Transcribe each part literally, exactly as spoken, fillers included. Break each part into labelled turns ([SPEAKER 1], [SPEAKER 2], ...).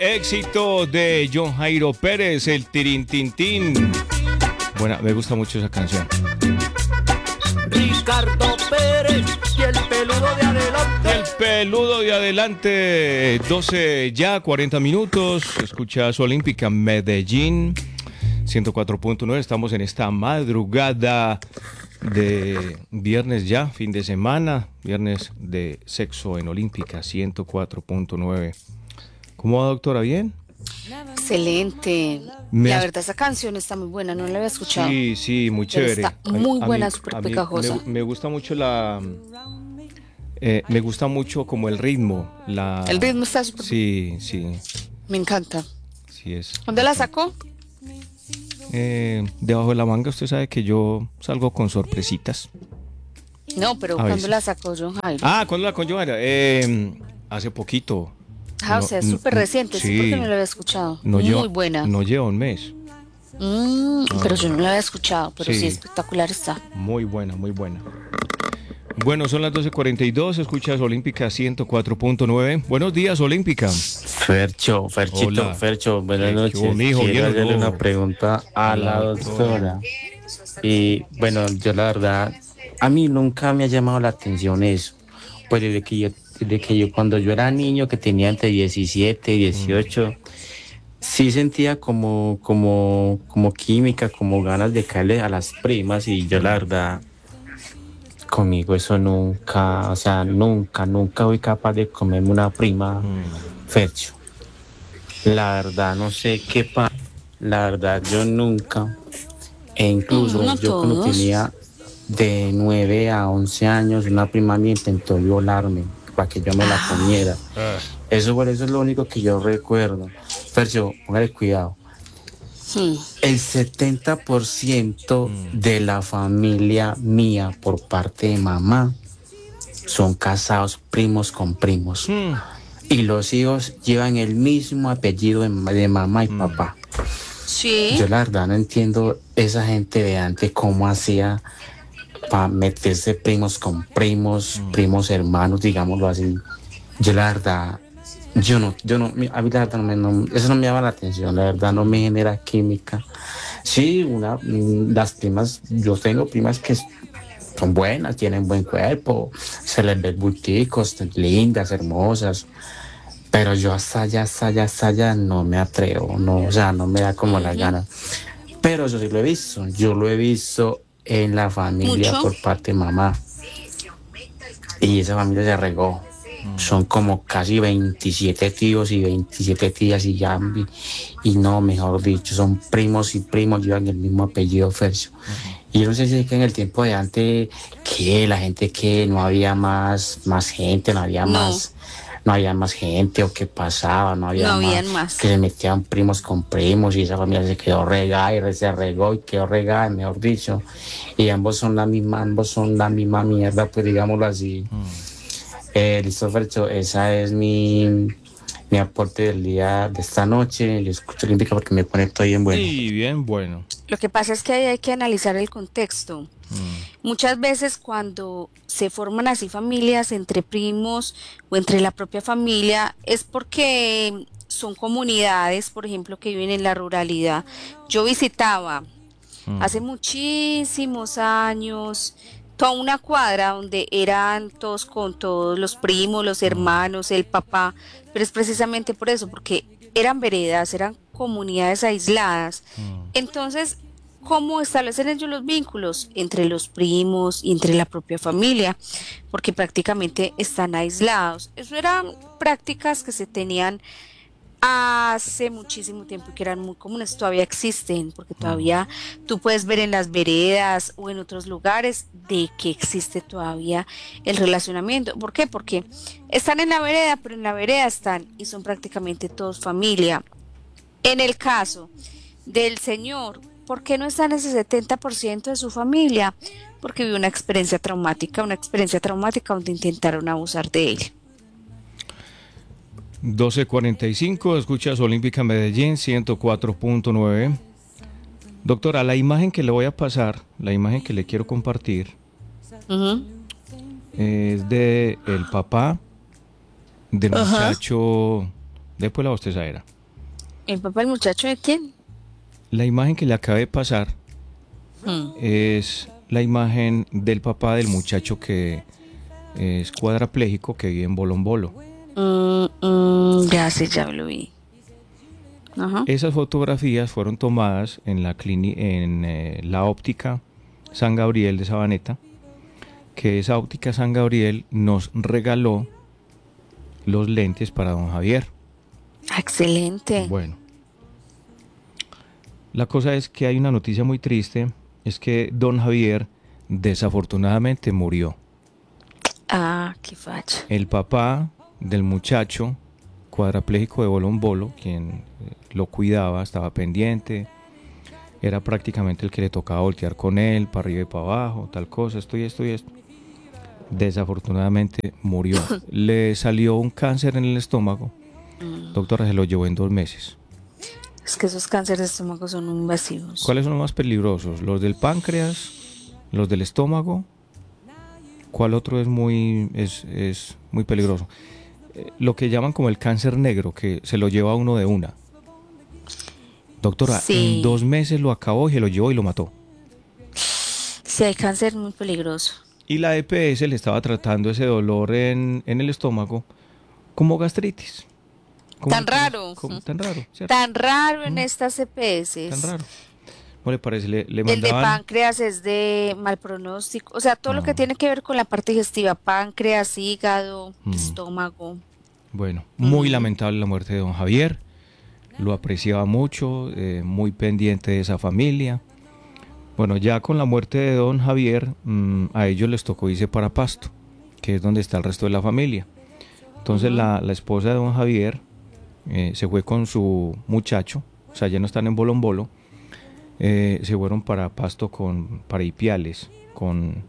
[SPEAKER 1] Éxito de John Jairo Pérez, el Tirin Tin Tin. Bueno, me gusta mucho esa canción.
[SPEAKER 2] Ricardo Pérez y el peludo de adelante.
[SPEAKER 1] El peludo de adelante. doce ya, cuarenta minutos. Escuchas Olímpica Medellín ciento cuatro punto nueve. Estamos en esta madrugada de viernes ya, fin de semana. Viernes de sexo en Olímpica ciento cuatro punto nueve. ¿Cómo va, doctora? ¿Bien?
[SPEAKER 3] Excelente.
[SPEAKER 1] Me
[SPEAKER 3] La
[SPEAKER 1] has-
[SPEAKER 3] verdad, esa canción está muy buena, no la había escuchado.
[SPEAKER 1] Sí, sí, muy
[SPEAKER 3] Pero
[SPEAKER 1] chévere.
[SPEAKER 3] está muy
[SPEAKER 1] A- a
[SPEAKER 3] buena,
[SPEAKER 1] mí-
[SPEAKER 3] súper
[SPEAKER 1] a mí
[SPEAKER 3] pegajosa.
[SPEAKER 1] Me, me gusta mucho la... eh, me gusta mucho como el ritmo. La...
[SPEAKER 3] El ritmo está súper...
[SPEAKER 1] Sí, sí,
[SPEAKER 3] Me encanta.
[SPEAKER 1] sí es.
[SPEAKER 3] ¿Dónde la sacó?
[SPEAKER 1] Eh, debajo de la manga, usted sabe que yo salgo con sorpresitas.
[SPEAKER 3] No, pero
[SPEAKER 1] A
[SPEAKER 3] ¿cuándo
[SPEAKER 1] veces.
[SPEAKER 3] la sacó John Jairo?
[SPEAKER 1] Ah, ¿cuándo la conllevara? Eh, hace poquito.
[SPEAKER 3] Ah, o
[SPEAKER 1] no-
[SPEAKER 3] sea, es
[SPEAKER 1] n-
[SPEAKER 3] súper
[SPEAKER 1] n-
[SPEAKER 3] reciente, sí,
[SPEAKER 1] sí.
[SPEAKER 3] porque no la había escuchado.
[SPEAKER 1] No
[SPEAKER 3] muy
[SPEAKER 1] lleva,
[SPEAKER 3] buena.
[SPEAKER 1] No lleva un mes.
[SPEAKER 3] Mm, pero yo no la había escuchado, pero sí,
[SPEAKER 1] Sí.
[SPEAKER 3] espectacular está.
[SPEAKER 1] Muy buena, muy buena. Bueno, son las doce cuarenta y dos. Escuchas Olímpica ciento cuatro punto nueve. Buenos días, Olímpica.
[SPEAKER 4] Fercho, Ferchito,
[SPEAKER 1] Hola.
[SPEAKER 4] Fercho, buenas
[SPEAKER 1] Eh,
[SPEAKER 4] noches.
[SPEAKER 1] ¿qué hubo, mijo?
[SPEAKER 4] Quiero
[SPEAKER 1] Bien,
[SPEAKER 4] hacerle
[SPEAKER 1] ¿no?
[SPEAKER 4] una pregunta a la
[SPEAKER 1] Hola,
[SPEAKER 4] doctora. Y bueno, yo la verdad, a mí nunca me ha llamado la atención eso. Pues desde que yo, desde que yo, cuando yo era niño, que tenía entre diecisiete y dieciocho, sí sentía como, como, como química, como ganas de caerle a las primas, y yo la verdad, conmigo eso nunca, o sea, nunca, nunca fui capaz de comerme una prima, Fercho. La verdad, no sé qué pasa. La verdad, yo nunca. E incluso
[SPEAKER 3] Mm, no
[SPEAKER 4] yo cuando
[SPEAKER 3] todos.
[SPEAKER 4] tenía de nueve a once años, una prima mía intentó violarme para que yo me la comiera. Eso, por eso es lo único que yo recuerdo. Fercho, póngale cuidado.
[SPEAKER 3] Hmm.
[SPEAKER 4] El setenta por ciento de la familia mía por parte de mamá son casados primos con primos.
[SPEAKER 1] Mm,
[SPEAKER 4] Y los hijos llevan el mismo apellido de, de mamá y papá.
[SPEAKER 3] Sí.
[SPEAKER 4] Yo la verdad no entiendo esa gente de antes cómo hacía para meterse primos con primos, primos hermanos, digámoslo así. Yo la verdad, yo no, yo no, mi- a mí la verdad no me, no- eso no me llama la atención, la verdad no me genera química. Sí, una, mm, las primas, yo tengo primas que son buenas, tienen buen cuerpo, se les ve bulticos, lindas, hermosas. Pero yo hasta allá, hasta allá, hasta allá no me atrevo, no, o sea, no me da como las ganas. Pero yo sí lo he visto, yo lo he visto en la familia
[SPEAKER 3] ¿Mucho?
[SPEAKER 4] por parte de mamá. Y esa familia se regó. Son como casi veintisiete tíos y veintisiete tías y ya, y, y no, mejor dicho, son primos y primos, llevan el mismo apellido Fercio. Y yo no sé si es que en el tiempo de antes, que la gente que no había más, más gente, no había
[SPEAKER 3] No.
[SPEAKER 4] más, no había más gente, o qué pasaba, no había
[SPEAKER 3] No
[SPEAKER 4] más,
[SPEAKER 3] habían más.
[SPEAKER 4] que se metían primos con primos, y esa familia se quedó regada y se regó y quedó regada, mejor dicho. Y ambos son la misma, ambos son la misma mierda, pues digámoslo así. Eh, listo, Fercho, esa es mi, mi aporte del día de esta noche. Yo escucho Olímpica porque me pone todo bien bueno.
[SPEAKER 1] Sí, bien bueno.
[SPEAKER 3] Lo que pasa es que ahí hay que analizar el contexto. Muchas veces cuando se forman así familias entre primos o entre la propia familia es porque son comunidades, por ejemplo, que viven en la ruralidad. Yo visitaba hace muchísimos años toda una cuadra donde eran todos con todos los primos, los hermanos, el papá, pero es precisamente por eso, porque eran veredas, eran comunidades aisladas. Entonces, ¿cómo establecen ellos los vínculos entre los primos y entre la propia familia? Porque prácticamente están aislados. Eso eran prácticas que se tenían hace muchísimo tiempo y que eran muy comunes, todavía existen, porque todavía tú puedes ver en las veredas o en otros lugares de que existe todavía el relacionamiento. ¿Por qué? Porque están en la vereda, pero en la vereda están y son prácticamente todos familia. En el caso del señor, ¿por qué no está en ese setenta por ciento de su familia? Porque vivió una experiencia traumática, una experiencia traumática donde intentaron abusar de él.
[SPEAKER 1] doce cuarenta y cinco, escuchas Olímpica Medellín ciento cuatro punto nueve. Doctora, la imagen que le voy a pasar, la imagen que le quiero compartir,
[SPEAKER 3] Uh-huh.
[SPEAKER 1] es de el papá del
[SPEAKER 3] Ajá.
[SPEAKER 1] muchacho Después la bostezadera.
[SPEAKER 3] ¿El papá del muchacho de quién?
[SPEAKER 1] La imagen que le acabé de pasar
[SPEAKER 3] Hmm.
[SPEAKER 1] es la imagen del papá del muchacho que es cuadrapléjico, que vive en Bolombolo.
[SPEAKER 3] Mm, mm, ya sí, ya lo vi. Ajá.
[SPEAKER 1] Esas fotografías fueron tomadas en la, clini- en, eh, la óptica San Gabriel de Sabaneta, que esa óptica San Gabriel nos regaló los lentes para don Javier.
[SPEAKER 3] Excelente.
[SPEAKER 1] Bueno, la cosa es que hay una noticia muy triste, es que don Javier desafortunadamente murió.
[SPEAKER 3] Ah, qué facha.
[SPEAKER 1] El papá del muchacho cuadrapléjico de Bolombolo, quien eh, lo cuidaba, estaba pendiente, era prácticamente el que le tocaba voltear con él, para arriba y para abajo, tal cosa, esto y esto y esto. Desafortunadamente murió. Le salió un cáncer en el estómago. Doctora, se lo llevó en dos meses.
[SPEAKER 3] Es que esos cánceres de estómago son invasivos.
[SPEAKER 1] ¿Cuáles son los más peligrosos? ¿Los del páncreas? ¿Los del estómago? ¿Cuál otro es muy, es, es muy peligroso? Eh, lo que llaman como el cáncer negro, que se lo lleva a uno de una. Doctora,
[SPEAKER 3] Sí.
[SPEAKER 1] en dos meses lo acabó y se lo llevó y lo mató.
[SPEAKER 3] Si hay cáncer, muy peligroso.
[SPEAKER 1] Y la E P S le estaba tratando ese dolor en, en el estómago como gastritis. Como-
[SPEAKER 3] Tan raro.
[SPEAKER 1] como- tan raro, ¿cierto?
[SPEAKER 3] Tan raro en estas C P S.
[SPEAKER 1] Tan raro. ¿No le parece? Le, le
[SPEAKER 3] El de
[SPEAKER 1] mandaban...
[SPEAKER 3] páncreas es de mal pronóstico. O sea, todo lo que
[SPEAKER 1] Ah.
[SPEAKER 3] tiene que ver con la parte digestiva, páncreas, hígado,
[SPEAKER 1] Mm.
[SPEAKER 3] estómago.
[SPEAKER 1] Bueno, muy
[SPEAKER 3] Mm.
[SPEAKER 1] lamentable la muerte de don Javier. Lo apreciaba mucho, eh, muy pendiente de esa familia. Bueno, ya con la muerte de don Javier, mm, a ellos les tocó irse para Pasto, que es donde está el resto de la familia. Entonces
[SPEAKER 3] Ujú.
[SPEAKER 1] la, la esposa de don Javier eh, se fue con su muchacho, o sea, ya no están en Bolombolo, eh, se fueron para Pasto, con, para Ipiales, con,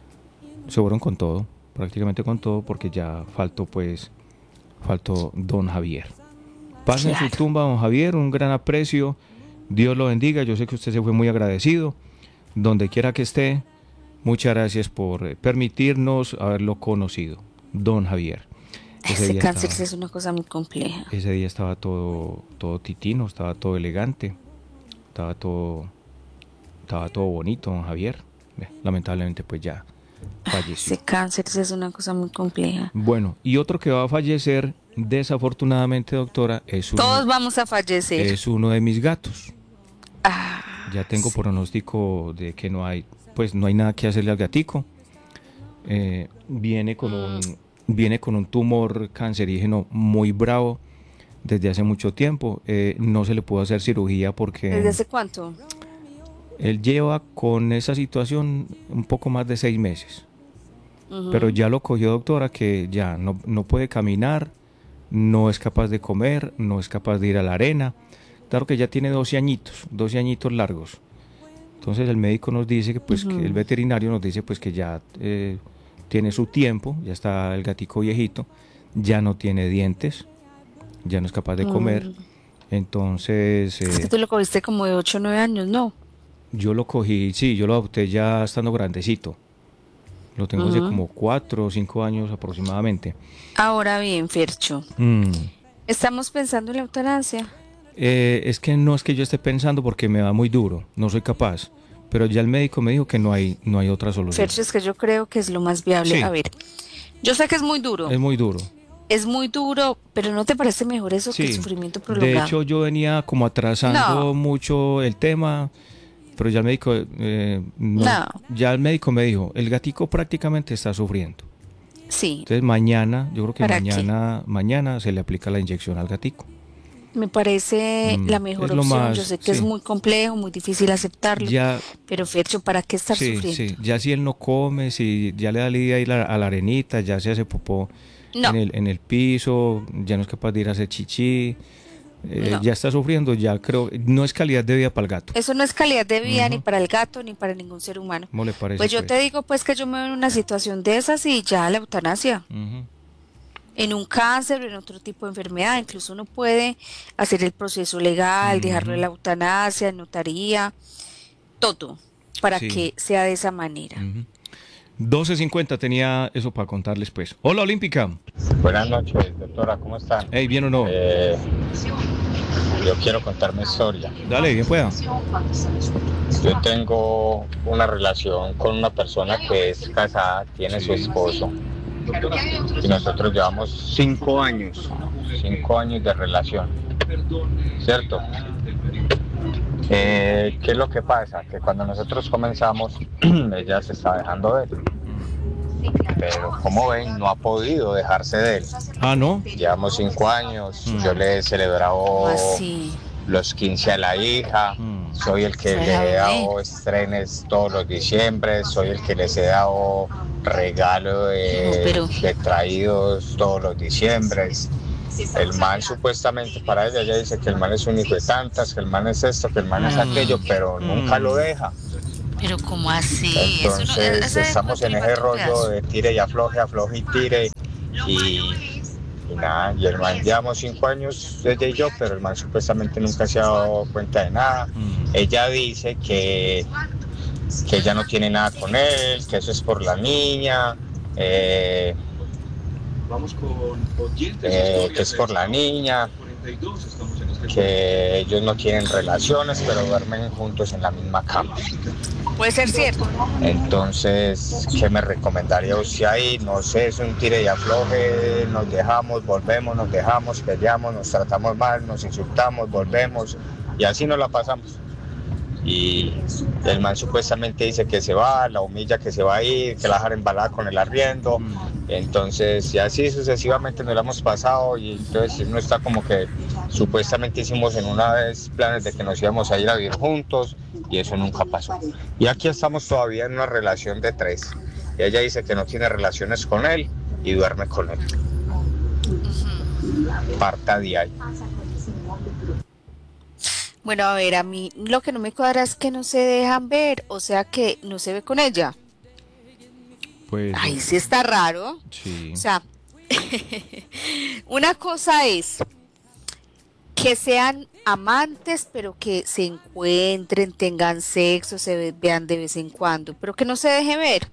[SPEAKER 1] se fueron con todo, prácticamente con todo, porque ya faltó pues, faltó don Javier. Pasa en su
[SPEAKER 3] Claro.
[SPEAKER 1] tumba don Javier, un gran aprecio, Dios lo bendiga, yo sé que usted se fue muy agradecido, donde quiera que esté, muchas gracias por eh, permitirnos haberlo conocido, don Javier. Ese
[SPEAKER 3] Ese
[SPEAKER 1] día
[SPEAKER 3] cáncer sí
[SPEAKER 1] estaba-
[SPEAKER 3] es una cosa muy compleja.
[SPEAKER 1] ese día estaba todo, todo titino, estaba todo elegante, estaba todo, estaba todo bonito, don Javier. Eh, Lamentablemente pues ya falleció.
[SPEAKER 3] Ese cáncer sí es una cosa muy compleja.
[SPEAKER 1] Bueno, y otro que va a fallecer, desafortunadamente, doctora, es uno,
[SPEAKER 3] Todos vamos a fallecer.
[SPEAKER 1] es uno de mis gatos.
[SPEAKER 3] Ah,
[SPEAKER 1] Ya tengo
[SPEAKER 3] sí.
[SPEAKER 1] pronóstico de que no hay, pues no hay nada que hacerle al gatico. Eh, viene con un, viene con un tumor cancerígeno muy bravo desde hace mucho tiempo. Eh, no se le pudo hacer cirugía porque
[SPEAKER 3] ¿Desde hace cuánto?
[SPEAKER 1] él lleva con esa situación un poco más de seis meses.
[SPEAKER 3] Ujú.
[SPEAKER 1] Pero ya lo cogió, doctora, que ya no, no puede caminar, no es capaz de comer, no es capaz de ir a la arena. Claro que ya tiene doce añitos, doce añitos largos. Entonces el médico nos dice que pues
[SPEAKER 3] Ujú.
[SPEAKER 1] que el veterinario nos dice pues que ya eh, tiene su tiempo, ya está el gatico viejito, ya no tiene dientes, ya no es capaz de comer.
[SPEAKER 3] Mm.
[SPEAKER 1] Entonces
[SPEAKER 3] Es que
[SPEAKER 1] eh,
[SPEAKER 3] tú lo cogiste como de ocho o nueve años, ¿no?
[SPEAKER 1] yo lo cogí, sí, yo lo adopté ya estando grandecito. Lo tengo hace
[SPEAKER 3] Ujú.
[SPEAKER 1] como cuatro o cinco años aproximadamente.
[SPEAKER 3] Ahora bien, Fercho,
[SPEAKER 1] Mm.
[SPEAKER 3] estamos pensando en la eutanasia.
[SPEAKER 1] Eh, es que no es que yo esté pensando porque me va muy duro, no soy capaz. Pero ya el médico me dijo que no hay, no hay otra solución.
[SPEAKER 3] Fercho, es que yo creo que es lo más viable.
[SPEAKER 1] Sí.
[SPEAKER 3] A ver, yo sé que es muy duro,
[SPEAKER 1] Es muy duro.
[SPEAKER 3] es muy duro, pero ¿no te parece mejor eso que el
[SPEAKER 1] Sí.
[SPEAKER 3] sufrimiento
[SPEAKER 1] De
[SPEAKER 3] prolongado?
[SPEAKER 1] hecho, yo venía como atrasando
[SPEAKER 3] No.
[SPEAKER 1] mucho el tema, pero ya el médico, eh, no,
[SPEAKER 3] No.
[SPEAKER 1] ya el médico me dijo, el gatico prácticamente está sufriendo.
[SPEAKER 3] Sí,
[SPEAKER 1] Entonces mañana, yo creo que
[SPEAKER 3] ¿Para qué?
[SPEAKER 1] mañana, mañana se le aplica la inyección al gatico.
[SPEAKER 3] me parece
[SPEAKER 1] Mm,
[SPEAKER 3] la mejor
[SPEAKER 1] es lo
[SPEAKER 3] opción.
[SPEAKER 1] más-
[SPEAKER 3] Yo sé que es
[SPEAKER 1] sí.
[SPEAKER 3] muy complejo, muy difícil aceptarlo,
[SPEAKER 1] Ya,
[SPEAKER 3] pero Fercho, ¿para qué estar
[SPEAKER 1] sí,
[SPEAKER 3] sufriendo?
[SPEAKER 1] sí, ya si él no come, si ya le da la idea ir a, a la arenita, ya se hace popó
[SPEAKER 3] No.
[SPEAKER 1] en el, en el piso, ya no es capaz de ir a hacer chichi, eh,
[SPEAKER 3] No.
[SPEAKER 1] ya está sufriendo, ya creo, no es calidad de vida para el gato.
[SPEAKER 3] Eso no es calidad de vida ni
[SPEAKER 1] Ujú.
[SPEAKER 3] para el gato ni para ningún ser humano.
[SPEAKER 1] ¿Cómo le parece?
[SPEAKER 3] Pues yo te digo pues que yo me veo en una situación de esas y ya la eutanasia,
[SPEAKER 1] Ujú.
[SPEAKER 3] en un cáncer o en otro tipo de enfermedad, incluso uno puede hacer el proceso legal, dejarlo de la eutanasia, notaría, todo, para
[SPEAKER 1] Sí.
[SPEAKER 3] que sea de esa manera.
[SPEAKER 1] Ujú. doce cincuenta tenía eso para contarles, pues. Hola, Olímpica.
[SPEAKER 5] Buenas noches, doctora, ¿cómo están?
[SPEAKER 1] Hey, ¿bien o no?
[SPEAKER 5] Eh, yo quiero contar mi historia.
[SPEAKER 1] Dale, bien pueda.
[SPEAKER 5] Yo tengo una relación con una persona que es casada, tiene su esposo. Y nosotros llevamos cinco años, cinco años de relación, ¿cierto? Eh, ¿Qué es lo que pasa? Que cuando nosotros comenzamos, ella se está dejando de él. Pero como ven, no ha podido dejarse de él.
[SPEAKER 1] Ah, ¿no?
[SPEAKER 5] Llevamos cinco años,
[SPEAKER 1] Mm.
[SPEAKER 5] yo le he celebrado
[SPEAKER 3] Así.
[SPEAKER 5] los quince a la hija,
[SPEAKER 1] Mm.
[SPEAKER 5] soy el que
[SPEAKER 3] Se
[SPEAKER 5] le
[SPEAKER 3] deja
[SPEAKER 5] he
[SPEAKER 3] ver.
[SPEAKER 5] dado estrenes todos los diciembre, soy el que les he dado regalo de,
[SPEAKER 3] No, pero-
[SPEAKER 5] de traídos todos los diciembres. El man supuestamente para ella, ella dice que el man es un hijo de tantas, que el man es esto, que el man es
[SPEAKER 3] Mm.
[SPEAKER 5] aquello, pero nunca lo deja.
[SPEAKER 3] Pero ¿cómo así? Eso no-
[SPEAKER 5] Entonces
[SPEAKER 3] ese
[SPEAKER 5] estamos en
[SPEAKER 3] encuentro
[SPEAKER 5] ese
[SPEAKER 3] igual que un
[SPEAKER 5] rollo de tire y afloje, afloje y tire. Y, y nada, y el man llevamos cinco años, ella y yo, pero el man supuestamente nunca se ha dado cuenta de nada.
[SPEAKER 1] Mm.
[SPEAKER 5] Ella dice que, que ella no tiene nada con él, que eso es por la niña, eh, eh, que es por la niña, que ellos no tienen relaciones, pero duermen juntos en la misma cama.
[SPEAKER 3] Puede ser cierto.
[SPEAKER 5] Entonces, ¿qué me recomendaría usted ahí? No sé, es un tire y afloje, nos dejamos, volvemos, nos dejamos, peleamos, nos tratamos mal, nos insultamos, volvemos, y así nos la pasamos. Y el man supuestamente dice que se va, la humilla que se va a ir, que la dejar embalada con el arriendo. Entonces, y así sucesivamente nos la hemos pasado, y entonces uno está como que supuestamente hicimos en una vez planes de que nos íbamos a ir a vivir juntos, y eso nunca pasó. Y aquí estamos todavía en una relación de tres. Y ella dice que no tiene relaciones con él y duerme con él. Parta de ahí.
[SPEAKER 3] Bueno, a ver, a mí lo que no me cuadra es que no se dejan ver, o sea que no se ve con ella.
[SPEAKER 1] Pues,
[SPEAKER 3] Ay, sí está raro.
[SPEAKER 1] sí.
[SPEAKER 3] O sea, una cosa es que sean amantes, pero que se encuentren, tengan sexo, se ve- vean de vez en cuando, pero que no se deje ver.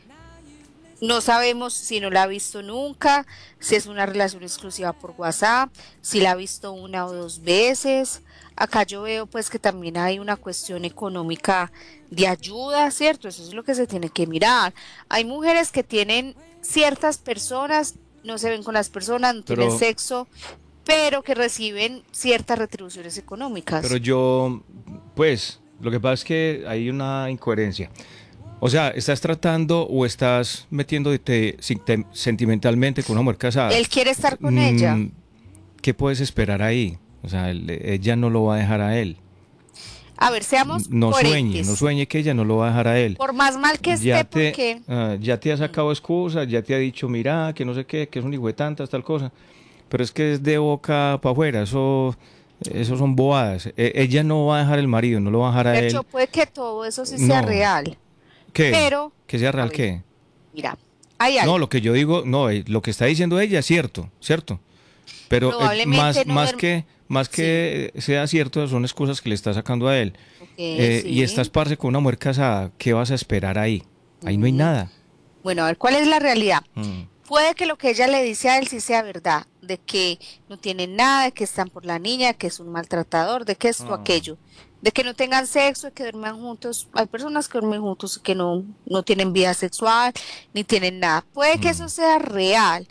[SPEAKER 3] No sabemos si no la ha visto nunca, si es una relación exclusiva por WhatsApp, si la ha visto una o dos veces. Acá yo veo pues que también hay una cuestión económica de ayuda, ¿cierto? Eso es lo que se tiene que mirar. Hay mujeres que tienen ciertas personas, no se ven con las personas, no
[SPEAKER 1] Pero-
[SPEAKER 3] tienen sexo, pero que reciben ciertas retribuciones económicas.
[SPEAKER 1] Pero yo, pues, lo que pasa es que hay una incoherencia. O sea, ¿estás tratando o estás metiéndote sin- sentimentalmente con una mujer casada?
[SPEAKER 3] Él quiere estar con
[SPEAKER 1] Mm,
[SPEAKER 3] ella.
[SPEAKER 1] ¿Qué puedes esperar ahí? O sea, él- ella no lo va a dejar a él.
[SPEAKER 3] A ver, seamos
[SPEAKER 1] No sueñe,
[SPEAKER 3] coherentes.
[SPEAKER 1] no sueñe que ella no lo va a dejar a él.
[SPEAKER 3] Por más mal que esté,
[SPEAKER 1] ya te,
[SPEAKER 3] porque
[SPEAKER 1] ah, ya te ha sacado excusas, ya te ha dicho, mira, que no sé qué, que es un hijo de tantas, tal cosa. Pero es que es de boca para afuera, eso, eso son bobadas. E- ella no va a dejar el marido, no lo va a dejar a
[SPEAKER 3] de
[SPEAKER 1] él.
[SPEAKER 3] hecho puede que todo eso sí sea
[SPEAKER 1] No.
[SPEAKER 3] real.
[SPEAKER 1] ¿Qué?
[SPEAKER 3] pero-
[SPEAKER 1] ¿Que sea
[SPEAKER 3] a
[SPEAKER 1] real
[SPEAKER 3] ver,
[SPEAKER 1] qué?
[SPEAKER 3] Mira, hay algo.
[SPEAKER 1] No, lo que yo digo, no, eh, lo que está diciendo ella es cierto, ¿cierto? Pero eh,
[SPEAKER 3] Probablemente
[SPEAKER 1] más,
[SPEAKER 3] no
[SPEAKER 1] más
[SPEAKER 3] duerm-
[SPEAKER 1] que, más que sea cierto, son excusas que le está sacando a él.
[SPEAKER 3] Ok,
[SPEAKER 1] Eh,
[SPEAKER 3] sí.
[SPEAKER 1] Y estás parce con una mujer casada, ¿qué vas a esperar ahí? Ahí no hay
[SPEAKER 3] Mm.
[SPEAKER 1] nada.
[SPEAKER 3] Bueno, a ver, ¿cuál es la realidad?
[SPEAKER 1] Mm.
[SPEAKER 3] Puede que lo que ella le dice a él sí sea verdad, de que no tienen nada, de que están por la niña, que es un maltratador, de que esto,
[SPEAKER 1] Ah.
[SPEAKER 3] aquello, de que no tengan sexo, de que duerman juntos. Hay personas que duermen juntos y que no, no tienen vida sexual, ni tienen nada. Puede que eso sea real.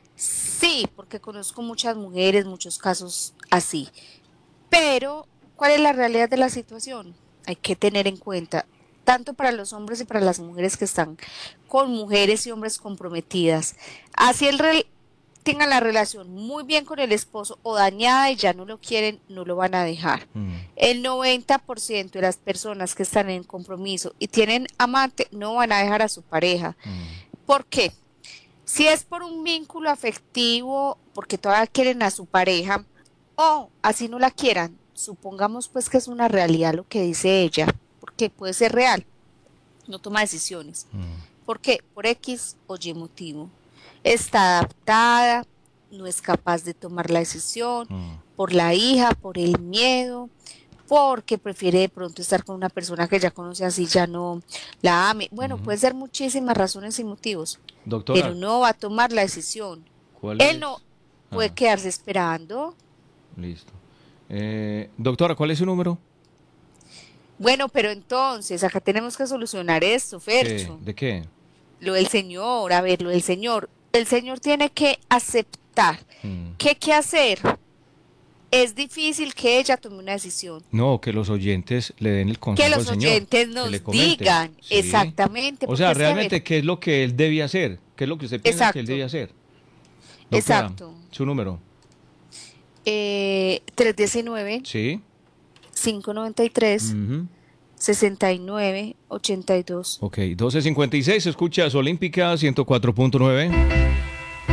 [SPEAKER 3] Sí, porque conozco muchas mujeres, muchos casos así. Pero, ¿cuál es la realidad de la situación? Hay que tener en cuenta, tanto para los hombres y para las mujeres que están con mujeres y hombres comprometidas, así el rel- tengan la relación muy bien con el esposo o dañada y ya no lo quieren, no lo van a dejar.
[SPEAKER 1] Mm.
[SPEAKER 3] El noventa por ciento de las personas que están en compromiso y tienen amante no van a dejar a su pareja.
[SPEAKER 1] Mm.
[SPEAKER 3] ¿Por qué? Si es por un vínculo afectivo, porque todavía quieren a su pareja, o así no la quieran, supongamos pues que es una realidad lo que dice ella, porque puede ser real, no toma decisiones.
[SPEAKER 1] Mm.
[SPEAKER 3] ¿Por qué? Por X o Y motivo. Está adaptada, no es capaz de tomar la decisión,
[SPEAKER 1] Mm.
[SPEAKER 3] por la hija, por el miedo, porque prefiere de pronto estar con una persona que ya conoce así, ya no la ame. Bueno, pueden ser muchísimas razones y motivos,
[SPEAKER 1] Doctora,
[SPEAKER 3] pero no va a tomar la decisión.
[SPEAKER 1] ¿cuál
[SPEAKER 3] Él
[SPEAKER 1] es?
[SPEAKER 3] no puede
[SPEAKER 1] Ah,
[SPEAKER 3] quedarse esperando.
[SPEAKER 1] listo. Eh, doctora, ¿cuál es su número?
[SPEAKER 3] Bueno, pero entonces acá tenemos que solucionar esto,
[SPEAKER 1] ¿Qué?
[SPEAKER 3] Fercho.
[SPEAKER 1] ¿De qué?
[SPEAKER 3] Lo del señor, a ver, lo del señor. El señor tiene que aceptar.
[SPEAKER 1] Mm.
[SPEAKER 3] ¿Qué qué hacer? Es difícil que ella tome una decisión.
[SPEAKER 1] No, que los oyentes le den el consejo
[SPEAKER 3] Que los
[SPEAKER 1] al señor.
[SPEAKER 3] oyentes
[SPEAKER 1] que
[SPEAKER 3] nos
[SPEAKER 1] le comenten.
[SPEAKER 3] digan
[SPEAKER 1] Sí.
[SPEAKER 3] exactamente.
[SPEAKER 1] O
[SPEAKER 3] porque
[SPEAKER 1] sea,
[SPEAKER 3] es que, a ver,
[SPEAKER 1] realmente, ¿qué es lo que él debía hacer? ¿Qué es lo que usted piensa que él
[SPEAKER 3] Exacto.
[SPEAKER 1] debía hacer? Doctora,
[SPEAKER 3] Exacto.
[SPEAKER 1] su número.
[SPEAKER 3] eh, tres uno nueve,
[SPEAKER 1] Sí.
[SPEAKER 3] cinco nueve tres,
[SPEAKER 1] Ujú.
[SPEAKER 3] seis nueve ocho dos.
[SPEAKER 1] Ok, doce cincuenta y seis, escuchas Olímpica ciento cuatro punto nueve.